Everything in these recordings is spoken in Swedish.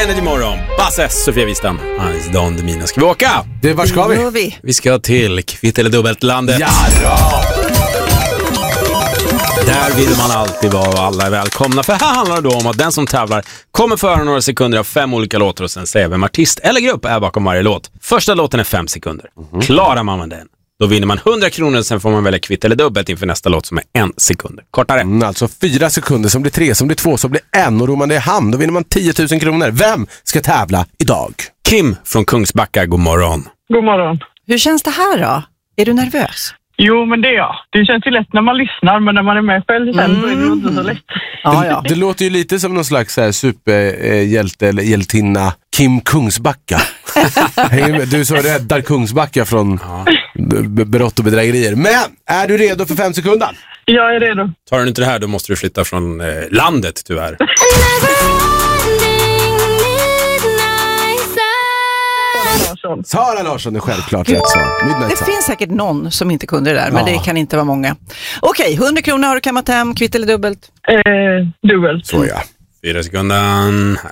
Energy Morgon. Basse, Sofia Wistam, Anis Don Demina. Ska vi åka? Du, var ska vi? Vi ska till Kvitt eller dubbelt-landet. Ja! Där vill man alltid vara och alla är välkomna. För här handlar det då om att den som tävlar kommer föra några sekunder av 5 olika låtar och sen säga vem artist eller grupp är bakom varje låt. Första låten är 5 sekunder. Klarar man med den, då vinner man 100 kronor och sen får man välja kvitt eller dubbelt inför nästa låt som är 1 sekund. Kortare. Alltså 4 sekunder, som blir 3, som blir 2, som blir 1 och då man det i hand, då vinner man 10 000 kronor. Vem ska tävla idag? Kim från Kungsbacka, god morgon. God morgon. Hur känns det här då? Är du nervös? Jo, men det är jag. Det känns ju lätt när man lyssnar, men när man är med själv sen så är det inte så lätt. Ja. Det låter ju lite som någon slags superhjälte eller hjältinna, Kim Kungsbacka. Du som räddar Kungsbacka från brott och bedrägerier. Men, är du redo för 5 sekunder? Jag är redo. Tar du inte det här, då måste du flytta från landet, tyvärr. Sara Larsson är självklart rätt svar. Midnight Det Sun. finns säkert någon som inte kunde det där, men Ja. det kan inte vara många. Okej, 100 kronor har du kammat hem, kvitt eller dubbelt? Dubbelt. Så ja. 4 sekunder här.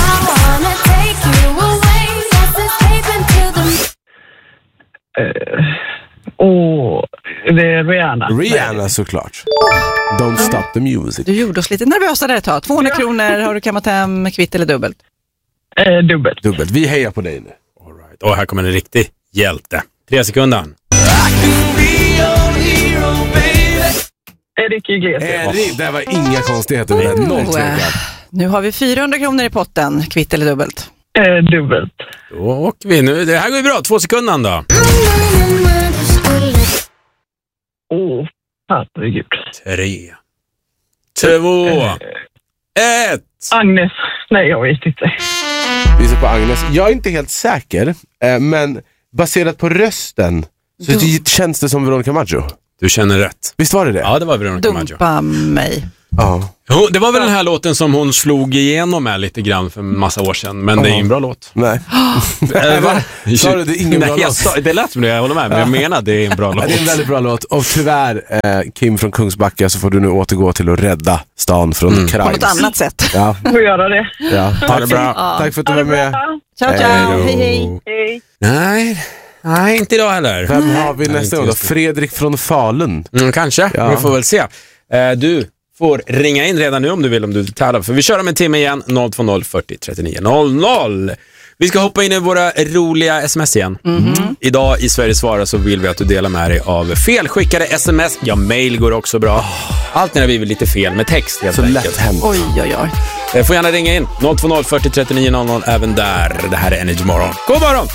Det är Rihanna. Rihanna såklart. Don't stop the music. Du gjorde oss lite nervösa där ett tag. 200 kronor har du kammat hem, kvitt eller dubbelt? Dubbelt. Dubbelt. Vi hejar på dig nu. All right. Och här kommer en riktig hjälte. 3 sekunder. Erik Iglesias. Det var inga konstigheter med det. Noll tvekan. Nu har vi 400 kronor i potten, kvitt eller dubbelt? Dubbelt. Då åker vi nu. Det här går ju bra. 2 sekunder då. Herregud. 3, 2, 1. Agnes. Nej, jag vet inte. Vi ser på Agnes. Jag är inte helt säker, men baserat på rösten så känns det som Veronica Maggio. Du känner rätt. Visst var det det? Ja, det var Veronica Maggio. Dumpa mig. Ja. Jo, det var väl den här låten som hon slog igenom med lite grann för en massa år sedan. Men det är ju en bra låt. Nej. Sa du det är ingen bra låt? Det lät som det, jag håller med. Men jag menar det är en bra låt. Det är en väldigt bra låt. Och tyvärr, Kim från Kungsbacka, så får du nu återgå till att rädda stan från På Krimes. något annat sätt. Ja. Får göra det. Ja. Ha det bra. Tack för att du var med. Ciao, ciao. Hej, hej. Hej. Nej, inte idag heller. Vem har vi nästa inte gång då? just det. Fredrik från Falun. Kanske, Ja. vi får väl se. Du får ringa in redan nu om du vill, om du tävlar. För vi kör om en timme igen, 020 40 39 00. Vi ska hoppa in i våra roliga sms igen. Idag i Sveriges Svara så vill vi att du delar med dig av felskickade sms. Ja, mail går också bra. Allt när vi vill lite fel med text helt Så enkelt. lätt hänt. Oj, oj, oj. Får gärna ringa in, 020 40 39 00 även där. Det här är Energy Morgon. God morgon!